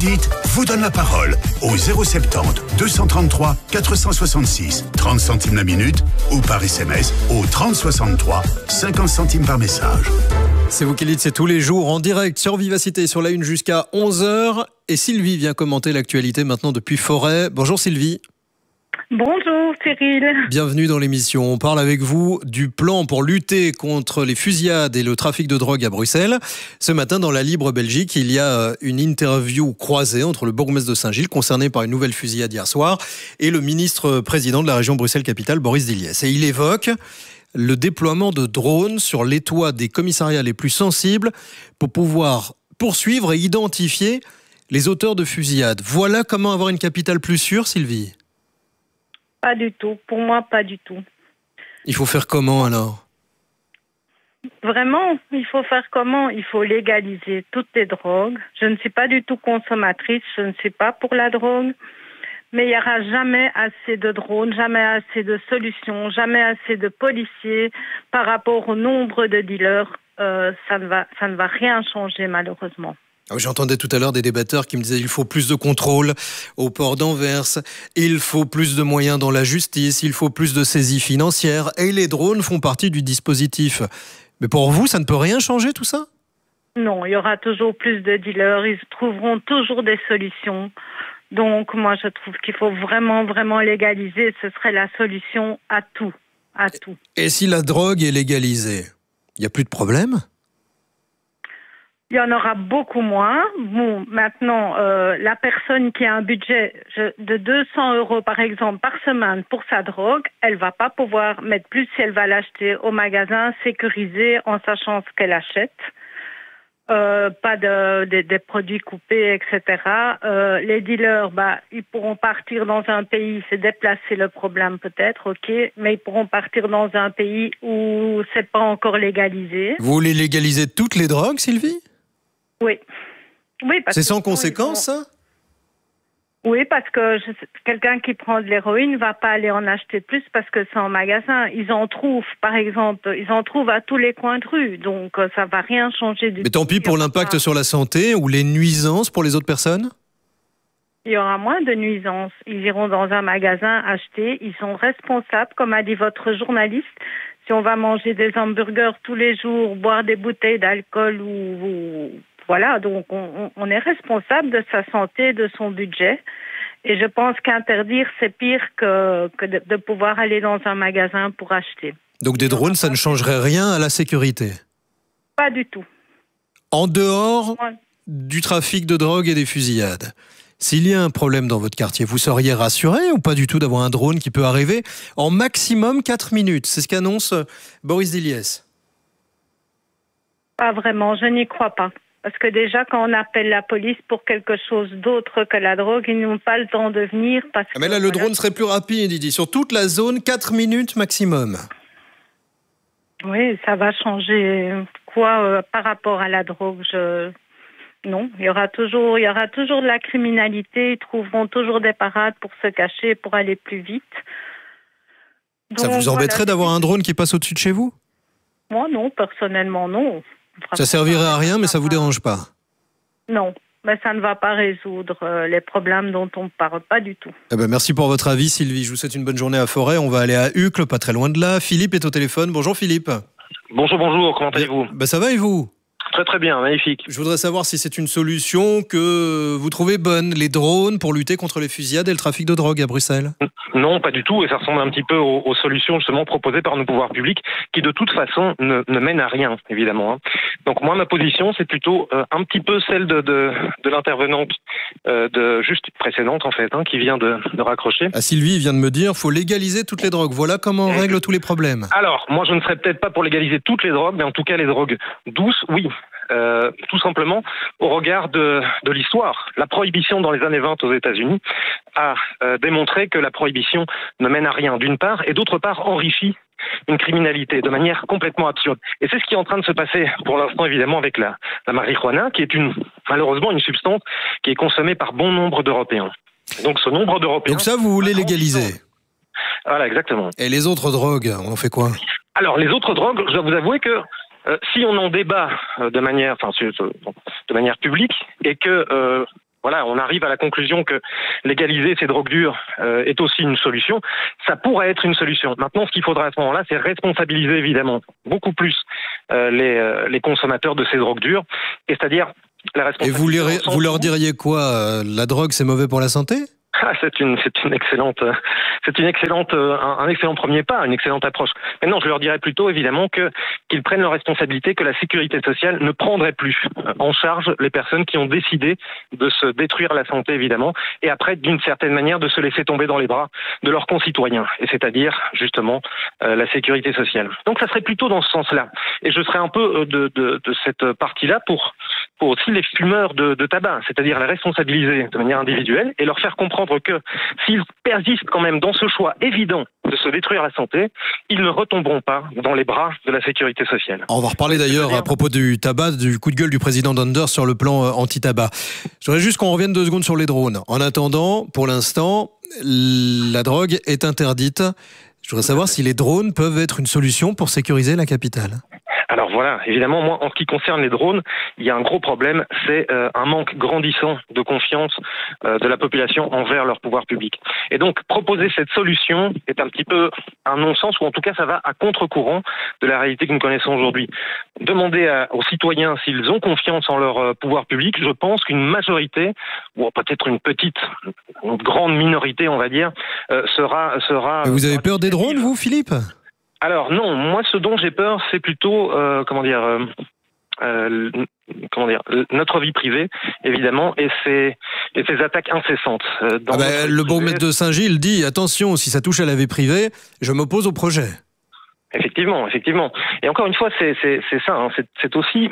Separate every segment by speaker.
Speaker 1: Dites vous donne la parole au 070 233 466, 30 centimes la minute ou par SMS au 30 63, 50 centimes par message.
Speaker 2: C'est vous qui le dites, c'est tous les jours en direct sur Vivacité sur la une jusqu'à 11h. Et Sylvie vient commenter l'actualité maintenant depuis Forêt. Bonjour Sylvie.
Speaker 3: Bonjour Cyril.
Speaker 2: Bienvenue dans l'émission. On parle avec vous du plan pour lutter contre les fusillades et le trafic de drogue à Bruxelles. Ce matin, dans la Libre Belgique, il y a une interview croisée entre le bourgmestre de Saint-Gilles, concerné par une nouvelle fusillade hier soir, et le ministre-président de la région Bruxelles-Capitale, Boris Diliès. Et il évoque le déploiement de drones sur les toits des commissariats les plus sensibles pour pouvoir poursuivre et identifier les auteurs de fusillades. Voilà comment avoir une capitale plus sûre, Sylvie ?
Speaker 3: Pas du tout. Pour moi, pas du tout.
Speaker 2: Il faut faire comment alors ?
Speaker 3: Vraiment, il faut faire comment ? Il faut légaliser toutes les drogues. Je ne suis pas du tout consommatrice, je ne suis pas pour la drogue. Mais il n'y aura jamais assez de drones, jamais assez de solutions, jamais assez de policiers par rapport au nombre de dealers. Ça ne va rien changer malheureusement.
Speaker 2: J'entendais tout à l'heure des débatteurs qui me disaient qu'il faut plus de contrôle au port d'Anvers, il faut plus de moyens dans la justice, il faut plus de saisies financières et les drones font partie du dispositif. Mais pour vous, ça ne peut rien changer tout ça ?
Speaker 3: Non, il y aura toujours plus de dealers, ils trouveront toujours des solutions. Donc moi je trouve qu'il faut vraiment, vraiment légaliser, ce serait la solution à tout.
Speaker 2: Et si la drogue est légalisée, il n'y a plus de problème ?
Speaker 3: Il y en aura beaucoup moins. Bon, maintenant, la personne qui a un budget de 200 € par exemple par semaine pour sa drogue, elle va pas pouvoir mettre plus si elle va l'acheter au magasin sécurisé en sachant ce qu'elle achète. Pas des produits coupés, etc. Les dealers, ils pourront partir dans un pays, c'est déplacer le problème peut-être, ok, mais ils pourront partir dans un pays où c'est pas encore légalisé.
Speaker 2: Vous voulez légaliser toutes les drogues, Sylvie ?
Speaker 3: Oui, parce
Speaker 2: c'est
Speaker 3: que
Speaker 2: sans conséquence, ça ?
Speaker 3: Oui, parce que quelqu'un qui prend de l'héroïne ne va pas aller en acheter plus parce que c'est en magasin. Ils en trouvent, par exemple, à tous les coins de rue. Donc, ça ne va rien changer du tout.
Speaker 2: Mais tant pis pour l'impact sur la santé ou les nuisances pour les autres personnes ?
Speaker 3: Il y aura moins de nuisances. Ils iront dans un magasin acheter. Ils sont responsables, comme a dit votre journaliste. Si on va manger des hamburgers tous les jours, boire des bouteilles d'alcool voilà, donc on est responsable de sa santé, de son budget. Et je pense qu'interdire, c'est pire que de pouvoir aller dans un magasin pour acheter.
Speaker 2: Donc des drones, ça ne changerait rien à la sécurité ?
Speaker 3: Pas du tout.
Speaker 2: En dehors du trafic de drogue et des fusillades, s'il y a un problème dans votre quartier, vous seriez rassuré ou pas du tout d'avoir un drone qui peut arriver en maximum 4 minutes ? C'est ce qu'annonce Boris Diliès.
Speaker 3: Pas vraiment, je n'y crois pas. Parce que déjà, quand on appelle la police pour quelque chose d'autre que la drogue, ils n'ont pas le temps de venir.
Speaker 2: Mais là, le drone serait plus rapide, il dit. Sur toute la zone, 4 minutes maximum.
Speaker 3: Oui, ça va changer quoi par rapport à la drogue Non, il y aura toujours de la criminalité. Ils trouveront toujours des parades pour se cacher, pour aller plus vite. Donc,
Speaker 2: ça vous embêterait d'avoir un drone qui passe au-dessus de chez vous ?
Speaker 3: Moi, non. Personnellement, non.
Speaker 2: Ça servirait à rien, mais ça vous dérange pas ?
Speaker 3: Non, mais ça ne va pas résoudre les problèmes dont on parle, pas du tout.
Speaker 2: Merci pour votre avis, Sylvie. Je vous souhaite une bonne journée à Forêt. On va aller à Uccle, pas très loin de là. Philippe est au téléphone. Bonjour Philippe.
Speaker 4: Bonjour, comment allez-vous ?
Speaker 2: Ça va et vous ?
Speaker 4: Très bien, magnifique.
Speaker 2: Je voudrais savoir si c'est une solution que vous trouvez bonne, les drones pour lutter contre les fusillades et le trafic de drogue à Bruxelles.
Speaker 4: Non, pas du tout, et ça ressemble un petit peu aux solutions justement proposées par nos pouvoirs publics, qui de toute façon ne mènent à rien, évidemment. Donc moi, ma position, c'est plutôt un petit peu celle de l'intervenante juste précédente, en fait, qui vient de raccrocher.
Speaker 2: Sylvie vient de me dire, faut légaliser toutes les drogues. Voilà comment on règle tous les problèmes.
Speaker 4: Alors, moi, je ne serais peut-être pas pour légaliser toutes les drogues, mais en tout cas les drogues douces, oui. Tout simplement au regard de l'histoire. La prohibition dans les années 20 aux États-Unis a démontré que la prohibition ne mène à rien, d'une part, et d'autre part enrichit une criminalité de manière complètement absurde. Et c'est ce qui est en train de se passer pour l'instant, évidemment, avec la marijuana, qui est malheureusement une substance qui est consommée par bon nombre d'Européens. Donc ce nombre d'Européens...
Speaker 2: Donc ça, vous voulez légaliser ?
Speaker 4: Voilà, exactement.
Speaker 2: Et les autres drogues, on en fait quoi ?
Speaker 4: Alors, les autres drogues, je dois vous avouer que si on en débat de manière publique et que voilà, on arrive à la conclusion que légaliser ces drogues dures est aussi une solution. Ça pourrait être une solution. Maintenant, ce qu'il faudra à ce moment-là, c'est responsabiliser évidemment beaucoup plus les consommateurs de ces drogues dures, et c'est-à-dire la responsabilité.
Speaker 2: Et vous leur diriez quoi? La drogue, c'est mauvais pour la santé?
Speaker 4: C'est un excellent premier pas, une excellente approche. Maintenant, je leur dirais plutôt, évidemment, qu'ils prennent leurs responsabilités, que la sécurité sociale ne prendrait plus en charge les personnes qui ont décidé de se détruire la santé, évidemment, et après, d'une certaine manière, de se laisser tomber dans les bras de leurs concitoyens, et c'est-à-dire, justement, la sécurité sociale. Donc, ça serait plutôt dans ce sens-là. Et je serais un peu de cette partie-là pour aussi les fumeurs de tabac, c'est-à-dire les responsabiliser de manière individuelle et leur faire comprendre que s'ils persistent quand même dans ce choix évident de se détruire la santé, ils ne retomberont pas dans les bras de la sécurité sociale.
Speaker 2: On va reparler d'ailleurs à propos du tabac, du coup de gueule du président Donders sur le plan anti-tabac. Je voudrais juste qu'on revienne 2 secondes sur les drones. En attendant, pour l'instant, la drogue est interdite. Je voudrais savoir si les drones peuvent être une solution pour sécuriser la capitale.
Speaker 4: Alors voilà, évidemment, moi, en ce qui concerne les drones, il y a un gros problème, c'est un manque grandissant de confiance de la population envers leur pouvoir public. Et donc, proposer cette solution est un petit peu un non-sens, ou en tout cas, ça va à contre-courant de la réalité que nous connaissons aujourd'hui. Demander aux citoyens s'ils ont confiance en leur pouvoir public, je pense qu'une majorité, ou peut-être une grande minorité, on va dire, sera.
Speaker 2: Mais vous avez peur des drones, vous, Philippe ?
Speaker 4: Alors non, moi ce dont j'ai peur, c'est plutôt notre vie privée, évidemment, et ces attaques incessantes.
Speaker 2: Le bourgmestre de Saint-Gilles dit attention, si ça touche à la vie privée, je m'oppose au projet.
Speaker 4: Effectivement. Et encore une fois, c'est ça, hein, c'est aussi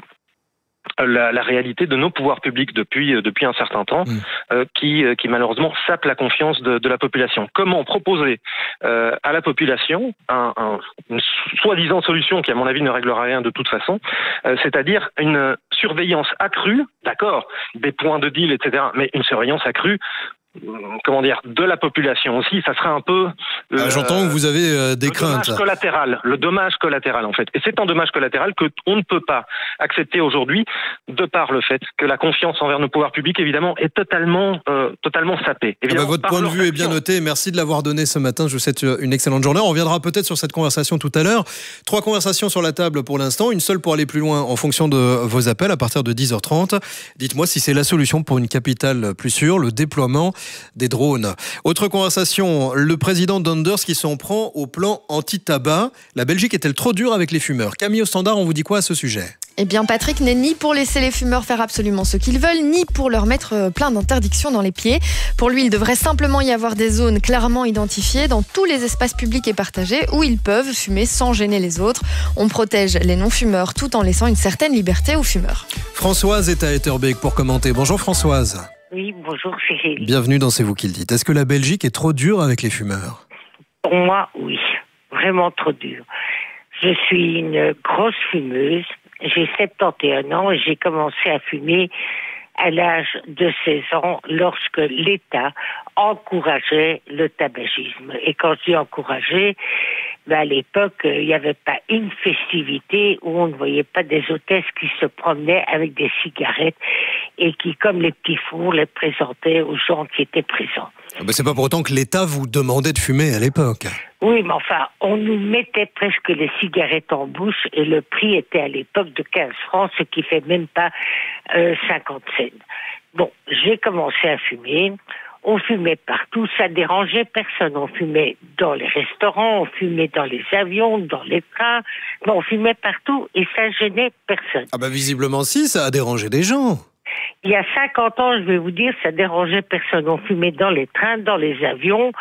Speaker 4: la réalité de nos pouvoirs publics depuis un certain temps, qui malheureusement sapent la confiance de la population. Comment proposer à la population une soi-disant solution qui, à mon avis, ne réglera rien de toute façon, c'est-à-dire une surveillance accrue, d'accord, des points de deal, etc., mais une surveillance accrue de la population aussi, ça serait un peu...
Speaker 2: J'entends que vous avez des craintes.
Speaker 4: Le dommage collatéral, en fait. Et c'est un dommage collatéral qu'on ne peut pas accepter aujourd'hui, de par le fait que la confiance envers nos pouvoirs publics, évidemment, est totalement sapée.
Speaker 2: Votre point de vue est bien noté. Merci de l'avoir donné ce matin. Je vous souhaite une excellente journée. On reviendra peut-être sur cette conversation tout à l'heure. 3 conversations sur la table pour l'instant. Une seule pour aller plus loin en fonction de vos appels à partir de 10h30. Dites-moi si c'est la solution pour une capitale plus sûre, le déploiement des drones. Autre conversation, le président Donders qui s'en prend au plan anti-tabac. La Belgique est-elle trop dure avec les fumeurs? Camille au standard, on vous dit quoi à ce sujet?
Speaker 5: Eh bien, Patrick n'est ni pour laisser les fumeurs faire absolument ce qu'ils veulent, ni pour leur mettre plein d'interdictions dans les pieds. Pour lui, il devrait simplement y avoir des zones clairement identifiées dans tous les espaces publics et partagés où ils peuvent fumer sans gêner les autres. On protège les non-fumeurs tout en laissant une certaine liberté aux fumeurs.
Speaker 2: Françoise est à Etterbeek pour commenter. Bonjour Françoise.
Speaker 6: Oui, bonjour Cyril.
Speaker 2: Bienvenue dans C'est vous qui le dites. Est-ce que la Belgique est trop dure avec les fumeurs?
Speaker 6: Pour moi, oui. Vraiment trop dure. Je suis une grosse fumeuse. J'ai 71 ans et j'ai commencé à fumer à l'âge de 16 ans lorsque l'État encourageait le tabagisme. Et quand je dis encourageait, à l'époque, il n'y avait pas une festivité où on ne voyait pas des hôtesses qui se promenaient avec des cigarettes et qui, comme les petits fours, les présentaient aux gens qui étaient présents.
Speaker 2: C'est pas pour autant que l'État vous demandait de fumer à l'époque.
Speaker 6: Oui, mais enfin, on nous mettait presque les cigarettes en bouche et le prix était à l'époque de 15 francs, ce qui fait même pas 50 cents. Bon, j'ai commencé à fumer. On fumait partout, ça dérangeait personne. On fumait dans les restaurants, on fumait dans les avions, dans les trains. Mais on fumait partout et ça gênait personne.
Speaker 2: Visiblement si, ça a dérangé des gens.
Speaker 6: Il y a 50 ans, je vais vous dire, ça dérangeait personne. On fumait dans les trains, dans les avions,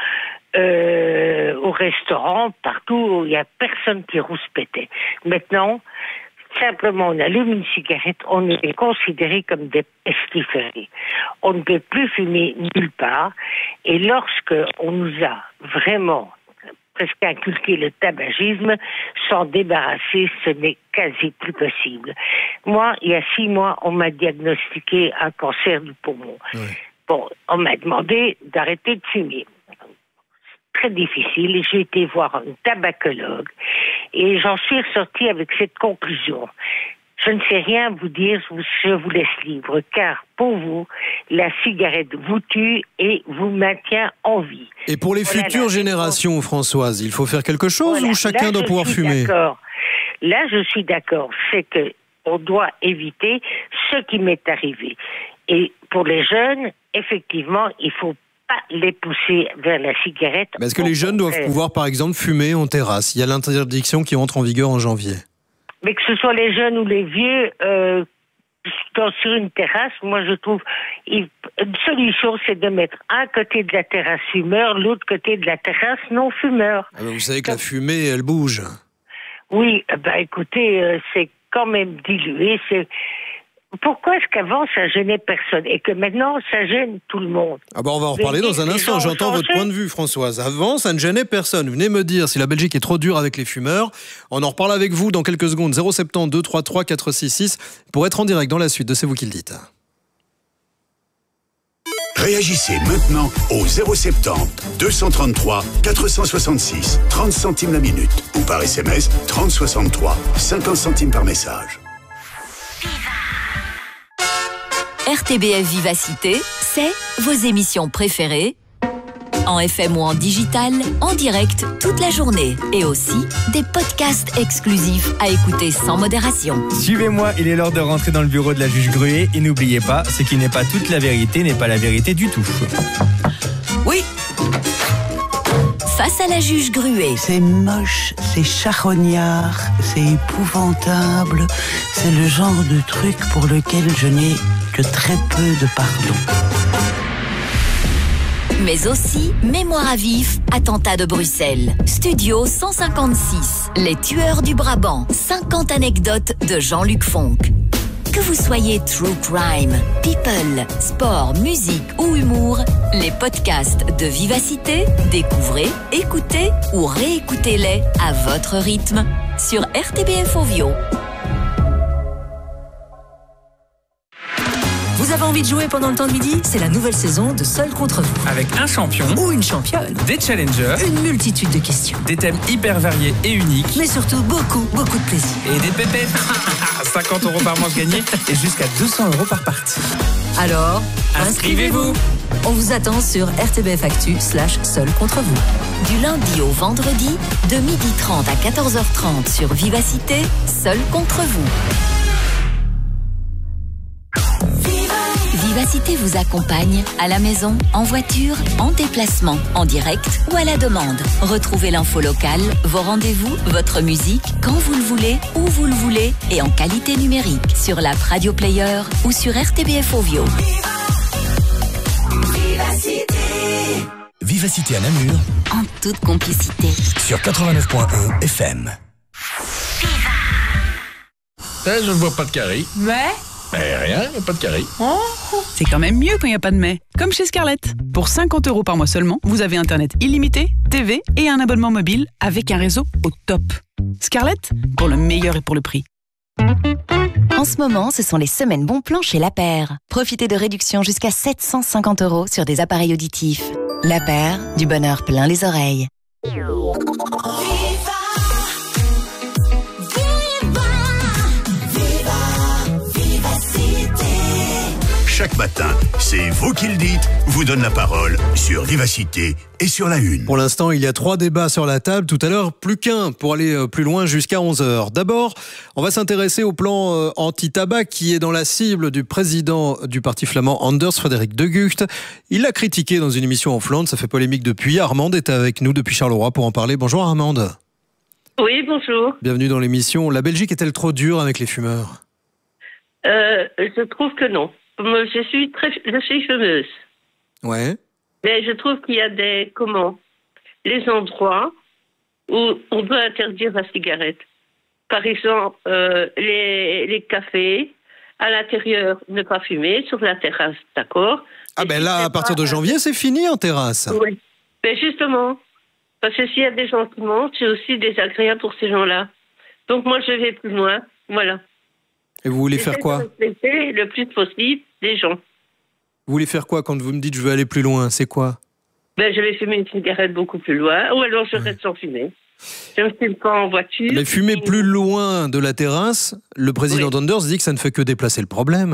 Speaker 6: au restaurant, partout. Il n'y a personne qui rouspétait. Maintenant, simplement, on allume une cigarette, on est considéré comme des pestiférés. On ne peut plus fumer nulle part. Et lorsque on nous a vraiment presque inculqué le tabagisme, s'en débarrasser, ce n'est quasi plus possible. Moi, il y a 6 mois, on m'a diagnostiqué un cancer du poumon. Oui. Bon, on m'a demandé d'arrêter de fumer. Très difficile. J'ai été voir un tabacologue et j'en suis ressortie avec cette conclusion. je ne sais rien vous dire, je vous laisse libre, car pour vous, la cigarette vous tue et vous maintient en vie.
Speaker 2: Et pour les futures générations, Françoise, il faut faire quelque chose ou chacun doit pouvoir fumer ?
Speaker 6: Là, je suis d'accord. C'est que on doit éviter ce qui m'est arrivé. Et pour les jeunes, effectivement, il faut pas les pousser vers la cigarette.
Speaker 2: Mais est-ce que les jeunes doivent pouvoir, par exemple, fumer en terrasse ? Il y a l'interdiction qui entre en vigueur en janvier.
Speaker 6: Mais que ce soit les jeunes ou les vieux, sur une terrasse, moi je trouve une solution, c'est de mettre un côté de la terrasse fumeur, l'autre côté de la terrasse non fumeur.
Speaker 2: Ah ben vous savez que la fumée, elle bouge.
Speaker 6: Oui, écoutez, c'est quand même dilué. Pourquoi est-ce qu'avant ça gênait personne et que maintenant ça gêne tout le monde ?
Speaker 2: Ah on va en reparler dans un instant. J'entends votre point de vue, Françoise. Avant, ça ne gênait personne. Venez me dire si la Belgique est trop dure avec les fumeurs. On en reparle avec vous dans quelques secondes. 070 233 466 pour être en direct dans la suite de C'est vous qui le dites.
Speaker 1: Réagissez maintenant au 070 233 466 30 centimes la minute ou par SMS 30 63 50 centimes par message.
Speaker 7: RTBF Vivacité, c'est vos émissions préférées, en FM ou en digital, en direct toute la journée. Et aussi des podcasts exclusifs à écouter sans modération.
Speaker 8: Suivez-moi, il est l'heure de rentrer dans le bureau de la juge Gruet. Et n'oubliez pas, ce qui n'est pas toute la vérité n'est pas la vérité du tout.
Speaker 7: Oui. Face à la juge Gruet.
Speaker 9: C'est moche, c'est charognard, c'est épouvantable. C'est le genre de truc pour lequel je n'ai que très peu de pardon.
Speaker 7: Mais aussi Mémoire à vif, attentat de Bruxelles. Studio 156, Les tueurs du Brabant. 50 anecdotes de Jean-Luc Fonck. Que vous soyez true crime, people, sport, musique ou humour, les podcasts de Vivacité, découvrez, écoutez ou réécoutez-les à votre rythme sur RTBF Ovio.
Speaker 10: Vous avez envie de jouer pendant le temps de midi ? C'est la nouvelle saison de Seul contre vous.
Speaker 8: Avec un champion
Speaker 10: Ou une championne.
Speaker 8: des challengers,
Speaker 10: Une multitude de questions.
Speaker 8: des thèmes hyper variés et uniques
Speaker 10: Mais surtout beaucoup de plaisir.
Speaker 8: et des pépettes. 50 € par manche gagnée et jusqu'à 200 € par partie.
Speaker 10: Alors,
Speaker 8: Inscrivez-vous.
Speaker 10: On vous attend sur RTBF Actu/Seul contre vous.
Speaker 7: Du lundi au vendredi, de 12h30 à 14h30 sur Vivacité, Seul contre vous. Vivacité vous accompagne à la maison, en voiture, en déplacement, en direct ou à la demande. Retrouvez l'info locale, vos rendez-vous, votre musique, quand vous le voulez, où vous le voulez et en qualité numérique sur l'app Radio Player ou sur RTBF Ovio.
Speaker 11: Vivacité à Namur,
Speaker 7: En toute complicité.
Speaker 11: sur 89.1 FM.
Speaker 12: Je ne vois pas de carré.
Speaker 13: Mais
Speaker 12: Rien, il n'y a pas de carré.
Speaker 13: c'est quand même mieux quand il n'y a pas de mais. Comme chez Scarlett. Pour 50 € par mois seulement, vous avez Internet illimité, TV et un abonnement mobile avec un réseau au top. Scarlett, pour le meilleur et pour le prix.
Speaker 14: En ce moment, ce sont les semaines bons plans chez La Paire. Profitez de réductions jusqu'à 750 € sur des appareils auditifs. La Paire, du bonheur plein les oreilles.
Speaker 1: Chaque matin, c'est vous qui le dites, vous donne la parole sur Vivacité et sur la Une.
Speaker 2: Pour l'instant, il y a 3 débats sur la table. Tout à l'heure, plus qu'un pour aller plus loin jusqu'à 11h. D'abord, on va s'intéresser au plan anti-tabac qui est dans la cible du président du parti flamand Anders Frederik de Gucht. Il l'a critiqué dans une émission en Flandre. Ça fait polémique depuis. Armande est avec nous depuis Charleroi pour en parler. Bonjour Armande.
Speaker 15: Oui, bonjour.
Speaker 2: Bienvenue dans l'émission. La Belgique est-elle trop dure avec les fumeurs ?
Speaker 15: Je trouve que non. Moi, je suis fumeuse.
Speaker 2: Ouais.
Speaker 15: Mais je trouve qu'il y a les endroits où on doit interdire la cigarette. Par exemple, les cafés, à l'intérieur, ne pas fumer, sur la terrasse, d'accord ?
Speaker 2: Ah ben là, à partir de janvier, c'est fini en terrasse.
Speaker 15: Oui. Mais justement, parce que s'il y a des gens qui montent, c'est aussi désagréable pour ces gens-là. Donc moi, je vais plus loin. Voilà.
Speaker 2: Et vous voulez faire quoi ?
Speaker 15: Respecter le plus possible les gens.
Speaker 2: Vous voulez faire quoi quand vous me dites je veux aller plus loin ? C'est quoi ?
Speaker 15: Je vais fumer une cigarette beaucoup plus loin, ou alors je reste sans fumer. Je ne fume pas en voiture.
Speaker 2: Mais fumer plus loin de la terrasse, le président d'Anders dit que ça ne fait que déplacer le problème.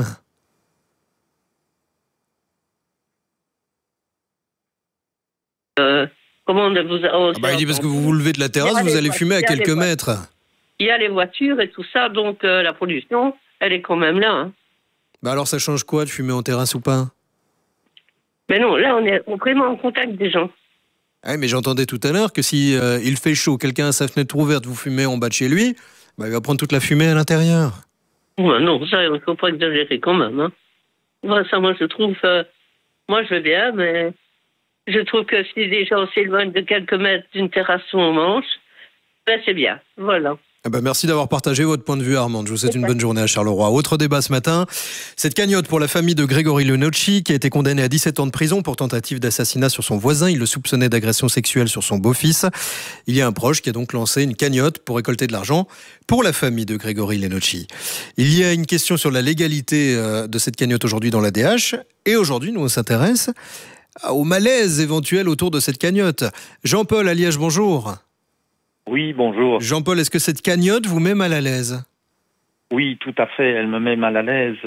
Speaker 15: Comment vous
Speaker 2: il dit parce que vous vous levez de la terrasse, vous allez fumer à quelques mètres.
Speaker 15: Il y a les voitures et tout ça, donc la pollution, elle est quand même là. Hein.
Speaker 2: Alors ça change quoi de fumer en terrasse ou pas?
Speaker 15: Mais non, là on est vraiment en contact des gens.
Speaker 2: Ah, mais j'entendais tout à l'heure que si il fait chaud, quelqu'un a sa fenêtre ouverte, vous fumez en bas de chez lui, il va prendre toute la fumée à l'intérieur.
Speaker 15: Ouais, non, ça il ne faut pas exagérer quand même. Hein. Ça, moi je trouve, moi je veux bien, mais je trouve que si les gens s'éloignent de quelques mètres d'une terrasse où on mange, c'est bien, voilà.
Speaker 2: Merci d'avoir partagé votre point de vue, Armande. Je vous souhaite une bonne journée à Charleroi. Autre débat ce matin, cette cagnotte pour la famille de Grégory Lenocci, qui a été condamné à 17 ans de prison pour tentative d'assassinat sur son voisin. Il le soupçonnait d'agression sexuelle sur son beau-fils. Il y a un proche qui a donc lancé une cagnotte pour récolter de l'argent pour la famille de Grégory Lenocci. Il y a une question sur la légalité de cette cagnotte aujourd'hui dans l'ADH. Et aujourd'hui, nous on s'intéresse au malaise éventuel autour de cette cagnotte. Jean-Paul à Liège, bonjour.
Speaker 16: Oui, bonjour.
Speaker 2: Jean-Paul, est-ce que cette cagnotte vous met mal à l'aise?
Speaker 16: Oui, tout à fait, elle me met mal à l'aise.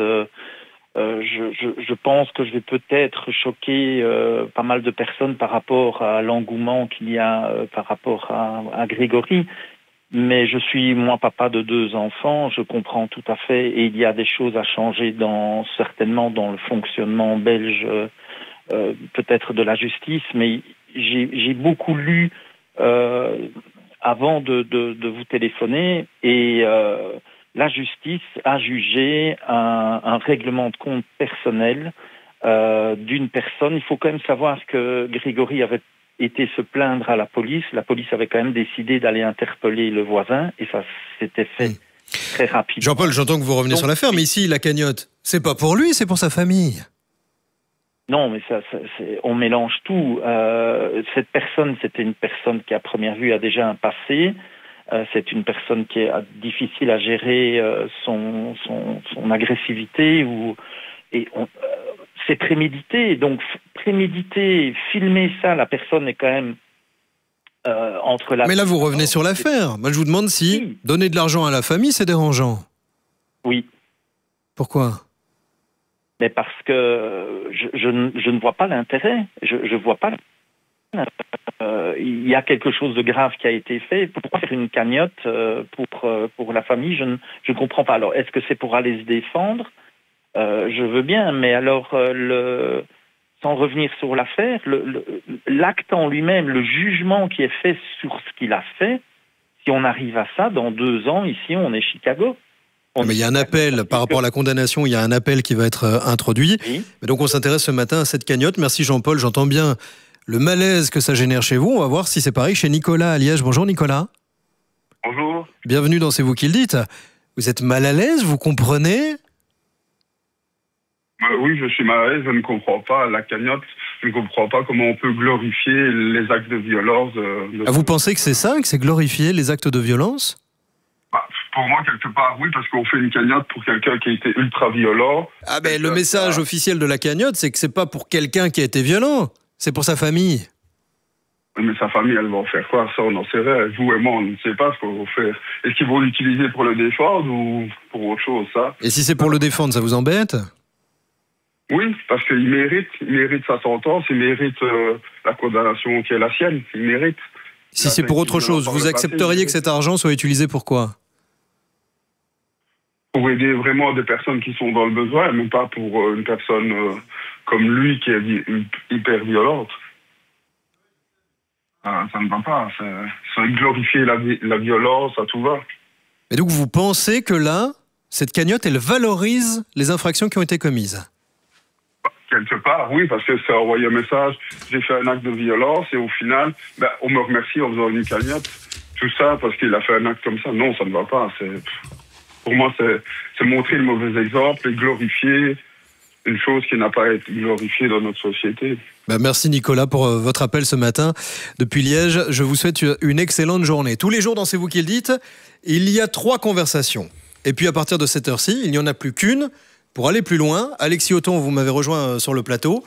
Speaker 16: Je pense que je vais peut-être choquer pas mal de personnes par rapport à l'engouement qu'il y a par rapport à Grégory. Mais je suis, moi, papa de 2 enfants, je comprends tout à fait. Et il y a des choses à changer certainement dans le fonctionnement belge, peut-être de la justice. Mais j'ai beaucoup lu avant de vous téléphoner, et la justice a jugé un règlement de compte personnel d'une personne. Il faut quand même savoir que Grégory avait été se plaindre à la police. La police avait quand même décidé d'aller interpeller le voisin, et ça s'était fait très rapidement.
Speaker 2: Jean-Paul, j'entends que vous revenez sur l'affaire, mais ici, la cagnotte, c'est pas pour lui, c'est pour sa famille.
Speaker 16: Non, mais on mélange tout. Cette personne, c'était une personne qui, à première vue, a déjà un passé. C'est une personne qui est difficile à gérer son agressivité. C'est prémédité. Donc, prémédité, filmer ça, la personne est quand même entre la...
Speaker 2: Mais là, vous revenez sur l'affaire. Moi, je vous demande si donner de l'argent à la famille, c'est dérangeant.
Speaker 16: Oui.
Speaker 2: Pourquoi ?
Speaker 16: Mais parce que je ne vois pas l'intérêt. Je vois pas. Il y a quelque chose de grave qui a été fait. Pourquoi faire une cagnotte pour la famille? Je ne comprends pas. Alors, est-ce que c'est pour aller se défendre? Je veux bien, mais alors, sans revenir sur l'affaire, l'acte en lui-même, le jugement qui est fait sur ce qu'il a fait, si on arrive à ça, dans 2 ans, ici, on est Chicago.
Speaker 2: Mais il y a un appel, par rapport à la condamnation, il y a un appel qui va être introduit. Oui. Mais donc on s'intéresse ce matin à cette cagnotte. Merci Jean-Paul, j'entends bien le malaise que ça génère chez vous. On va voir si c'est pareil chez Nicolas à Liège. Bonjour Nicolas.
Speaker 17: Bonjour.
Speaker 2: Bienvenue dans C'est vous qui le dites. Vous êtes mal à l'aise, vous comprenez?
Speaker 17: Oui, je suis mal à l'aise, je ne comprends pas la cagnotte. Je ne comprends pas comment on peut glorifier les actes de violence.
Speaker 2: Vous pensez que c'est ça, que c'est glorifier les actes de violence?
Speaker 17: Pour moi, quelque part, oui, parce qu'on fait une cagnotte pour quelqu'un qui a été ultra violent.
Speaker 2: Ah ben, le message officiel de la cagnotte, c'est que c'est pas pour quelqu'un qui a été violent, c'est pour sa famille.
Speaker 17: Mais sa famille, elle va en faire quoi? Ça, on en sait rien. Vous et moi, on ne sait pas ce qu'on va faire. Est-ce qu'ils vont l'utiliser pour le défendre ou pour autre chose, ça?
Speaker 2: Et si c'est pour le défendre, ça vous embête?
Speaker 17: Oui, parce qu'il mérite sa sentence, il mérite la condamnation qui est la sienne, il mérite.
Speaker 2: Si c'est pour autre chose, vous accepteriez que cet argent soit utilisé pour quoi?
Speaker 17: Pour aider vraiment des personnes qui sont dans le besoin, mais pas pour une personne comme lui qui est hyper violente. Ça ne va pas. C'est glorifier la violence, à tout va.
Speaker 2: Et donc vous pensez que là, cette cagnotte, elle valorise les infractions qui ont été commises?
Speaker 17: Quelque part, oui, parce que ça a envoyé un message. J'ai fait un acte de violence et au final, on me remercie en faisant une cagnotte. Tout ça parce qu'il a fait un acte comme ça. Non, ça ne va pas. Pour moi, c'est montrer le mauvais exemple et glorifier une chose qui n'a pas à être glorifiée dans notre société.
Speaker 2: Merci Nicolas pour votre appel ce matin depuis Liège. Je vous souhaite une excellente journée. Tous les jours dans C'est vous qui le dites, il y a 3 conversations. Et puis à partir de cette heure-ci, il n'y en a plus qu'une. Pour aller plus loin, Alexis Othon, vous m'avez rejoint sur le plateau.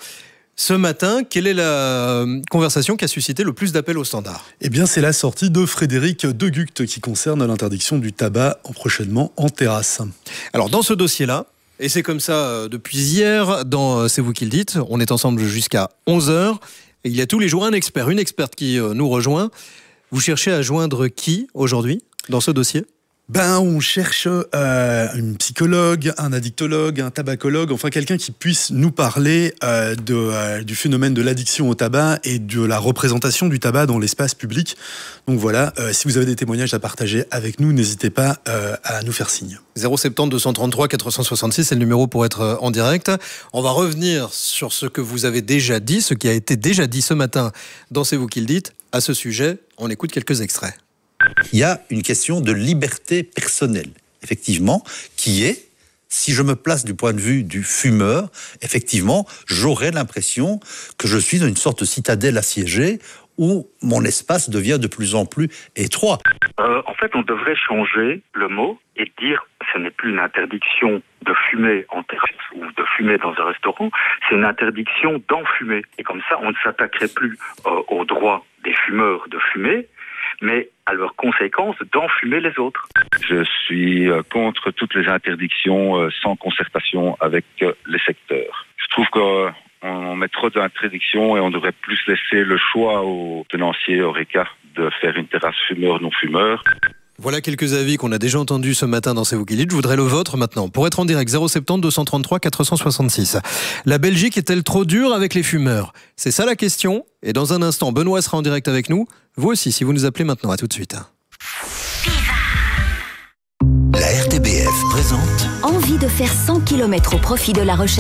Speaker 2: Ce matin, quelle est la conversation qui a suscité le plus d'appels au standard ?
Speaker 18: Eh bien, c'est la sortie de Frédéric De Gucht qui concerne l'interdiction du tabac prochainement en terrasse.
Speaker 2: Alors, dans ce dossier-là, et c'est comme ça depuis hier, dans C'est vous qui le dites, on est ensemble jusqu'à 11h, et il y a tous les jours un expert, une experte qui nous rejoint. Vous cherchez à joindre qui aujourd'hui dans ce dossier ?
Speaker 18: On cherche une psychologue, un addictologue, un tabacologue, enfin quelqu'un qui puisse nous parler du phénomène de l'addiction au tabac et de la représentation du tabac dans l'espace public. Donc voilà, si vous avez des témoignages à partager avec nous, n'hésitez pas à nous faire signe.
Speaker 2: 070 233 466, c'est le numéro pour être en direct. On va revenir sur ce que vous avez déjà dit, ce qui a été déjà dit ce matin dans C'est vous qui le dites. À ce sujet, on écoute quelques extraits.
Speaker 19: Il y a une question de liberté personnelle, effectivement, qui est, si je me place du point de vue du fumeur, effectivement, j'aurais l'impression que je suis dans une sorte de citadelle assiégée où mon espace devient de plus en plus étroit.
Speaker 20: En fait, on devrait changer le mot et dire ce n'est plus une interdiction de fumer en terrasse ou de fumer dans un restaurant, c'est une interdiction d'en fumer. Et comme ça, on ne s'attaquerait plus aux droits des fumeurs de fumer, mais à leurs conséquences d'enfumer les autres.
Speaker 21: Je suis contre toutes les interdictions sans concertation avec les secteurs. Je trouve qu'on met trop d'interdictions et on devrait plus laisser le choix aux tenanciers Horeca de faire une terrasse fumeur-non-fumeur.
Speaker 2: Voilà quelques avis qu'on a déjà entendus ce matin dans C'est vous qui le dites. Je voudrais le vôtre maintenant. Pour être en direct, 070 233 466. La Belgique est-elle trop dure avec les fumeurs ? C'est ça la question. Et dans un instant, Benoît sera en direct avec nous. Vous aussi, si vous nous appelez maintenant. À tout de suite.
Speaker 11: La RTBF présente
Speaker 7: Envie de faire 100 km au profit de la recherche